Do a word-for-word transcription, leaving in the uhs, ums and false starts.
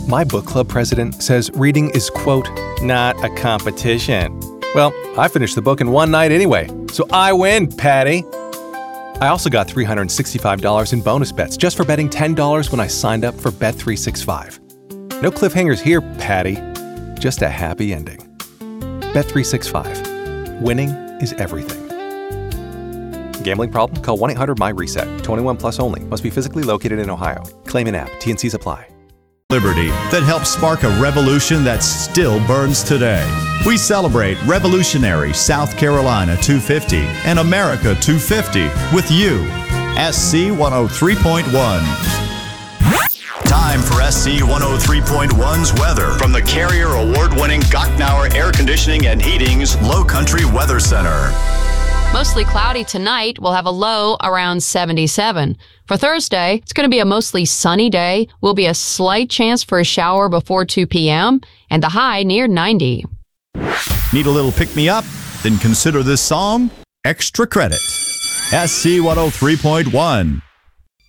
My book club president says reading is, quote, not a competition. Well, I finished the book in one night anyway, so I win, Patty. I also got three hundred sixty-five dollars in bonus bets just for betting ten dollars when I signed up for Bet three sixty-five. No cliffhangers here, Patty. Just a happy ending. Bet three sixty-five. Winning is everything. Gambling problem? Call one eight hundred M Y reset. twenty-one plus only. Must be physically located in Ohio. Claim in app. T N Cs apply. Liberty that helped spark a revolution that still burns today. We celebrate Revolutionary South Carolina two fifty and America two fifty with you. S C one oh three point one. Time for S C one oh three point one's weather from the Carrier Award-winning Gocknauer Air Conditioning and Heating's Low Country Weather Center. Mostly cloudy tonight. We'll have a low around seventy-seven. For Thursday, it's going to be a mostly sunny day. Will be a slight chance for a shower before two p.m. and the high near ninety. Need a little pick-me-up? Then consider this song extra credit. S C one oh three point one.